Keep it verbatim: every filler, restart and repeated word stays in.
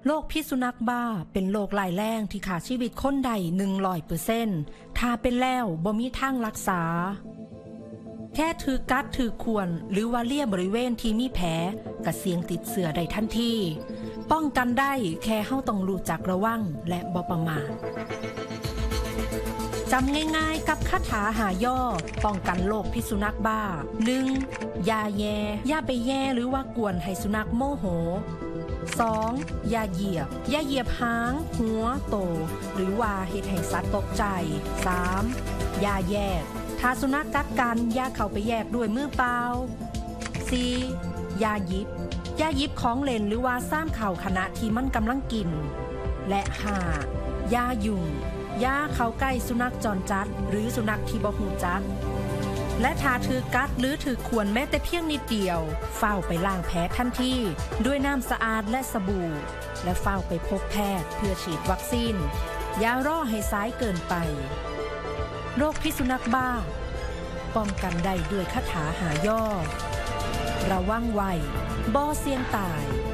โรคพิษสุนัขบ้าเป็นโรคร้ายแรงที่ฆ่าชีวิตคนใด หนึ่งร้อยเปอร์เซ็นต์ ถ้าเป็นแล้วบ่มีทางรักษาแค่ถือกัดถือข่วนหรือว่าเลี่ยบริเวณที่มีแผลกระเสียงติดเชื้อได้ทันทีป้องกันได้แค่เฮาต้องรู้จักระวังและบ่ประมาทจำง่ายๆกับคาถาหาย่อป้องกันโรคพิษสุนัขบ้า หนึ่ง อย่าแย่อย่าไปแย่หรือว่ากวนให้สุนัขโมโห สอง อย่าเหยียบอย่าเหยียบหางหัวโตหรือว่าเฮ็ดให้สัตว์ตกใจ สาม อย่าแยกถ้าสุนัขกัดกันอย่าเข้าไปแยกด้วยมือเปล่า สี่ อย่าหยิบอย่าหยิบของเล่นหรือว่าซ่ามเข่าขณะที่มันกำลังกินและ ห้า อย่ายุ่งอย่าเข้าใกล้สุนัขจรจัดหรือสุนัขที่บ่ฮู้จักและถ้าถือกัดหรือถือข่วนแม้แต่เพียงนิดเดียวเฝ้าไปล้างแผลทันทีด้วยน้ำสะอาดและสบู่และเฝ้าไปพบแพทย์เพื่อฉีดวัคซีนอย่ารอให้สายเกินไปโรคพิษสุนัขบ้าป้องกันได้ด้วยคาถาหาย่อระวังไว้บ่เสี่ยงตาย